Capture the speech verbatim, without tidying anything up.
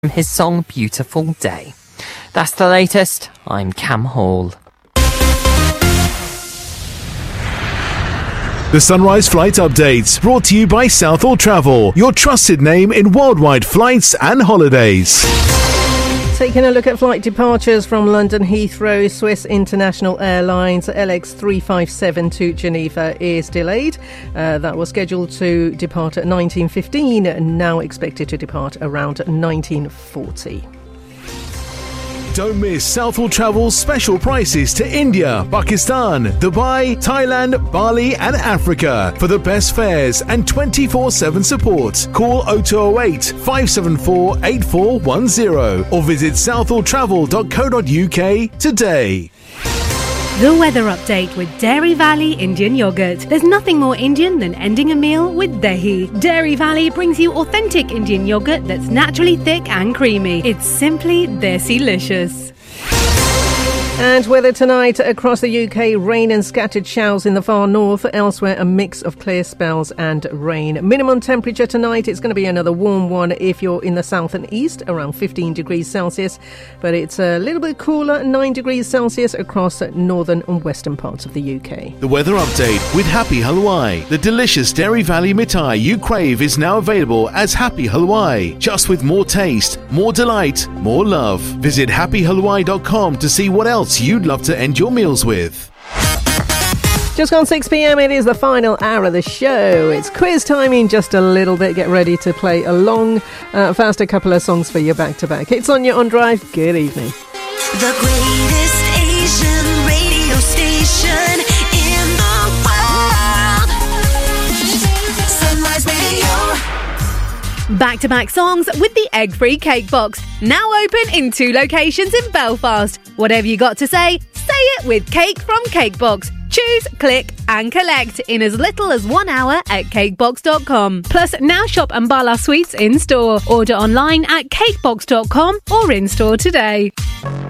his song Beautiful Day. That's the latest. I'm Cam Hall. The Sunrise Flight Updates, brought to you by Southall Travel, your trusted name in worldwide flights and holidays. Taking a look at flight departures from London Heathrow, Swiss International Airlines L X three five seven to Geneva is delayed. Uh, that was scheduled to depart at nineteen fifteen, now expected to depart around nineteen forty. Don't miss Southall Travel's special prices to India, Pakistan, Dubai, Thailand, Bali and Africa. For the best fares and twenty-four seven support, call oh two oh eight, five seven four, eight four one oh or visit southall travel dot co dot uk today. The weather update with Dairy Valley Indian Yogurt. There's nothing more Indian than ending a meal with dahi. Dairy Valley brings you authentic Indian yogurt that's naturally thick and creamy. It's simply desi-licious. And weather tonight across the U K, rain and scattered showers in the far north. Elsewhere, a mix of clear spells and rain. Minimum temperature tonight, it's going to be another warm one if you're in the south and east, around fifteen degrees Celsius. But it's a little bit cooler, nine degrees Celsius across northern and western parts of the U K. The weather update with Happy Halwai. The delicious Dairy Valley mithai you crave is now available as Happy Halwai. Just with more taste, more delight, more love. Visit happy halwai dot com to see what else you'd love to end your meals with. Just gone six p.m, it is the final hour of the show. It's quiz time in just a little bit. Get ready to play along. Uh, fast a couple of songs for you back to back. It's on your On Drive. Good evening. The greatest Asian radio station in the world. Sunrise Radio. Back-to-back songs with the egg-free cake box. Now open in two locations in Belfast. Whatever you got to say, say it with Cake from Cakebox. Choose, click and collect in as little as one hour at cakebox dot com. Plus, now shop Ambala Sweets in-store. Order online at cakebox dot com or in-store today.